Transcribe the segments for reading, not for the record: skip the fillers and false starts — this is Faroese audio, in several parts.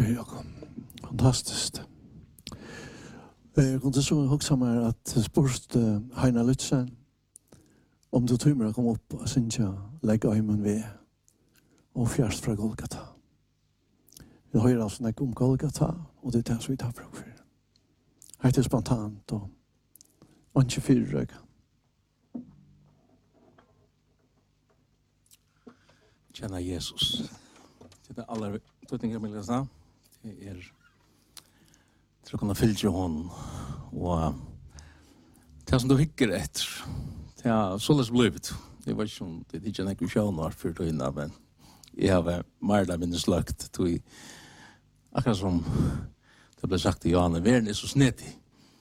för jag. Fantastiskt. Jag kunde så också med att sport Heina Lutzen om du tror att komma upp och synja lägga ömen vi och fjärst från Golgata. Vi har ju alltså när om Golgata och det är så vi tar bruk för. Det är spontant och inte fyrrög. Tjena Jesus. Det är alla tutningar med läsa. Det är för att kunna fylla honom och det som du hickar efter. Det är så lätt blivit. Det var som det inte en kusion för då innan men jag har mer minst lagt till akkurat som det blev sagt i Johannes världen är så snedig.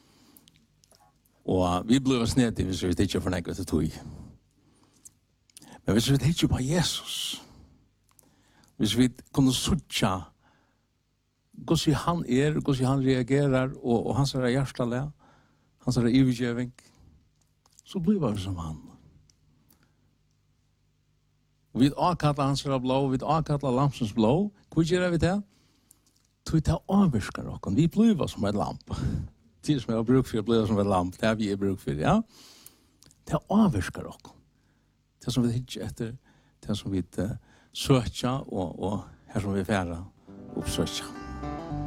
Och vi blev snedig hvis vi inte för något att tog. Men hvis vi inte på Jesus. Hvis vi kunde sucha hur sig han hur sig han reagerar och hans hjärtaläge, hans övergivning så blir vi som han. Vi avkallar hans blå, vi avkallar lampens blå. Hur gör vi det? Vi tar avviskar och vi blir som en lamp. Det som jag brukar för att bli som en lamp, det har vi bruk för, ja. Det avviskar och det som vi hittar efter, det som vi söker och här som vi färra uppsöker.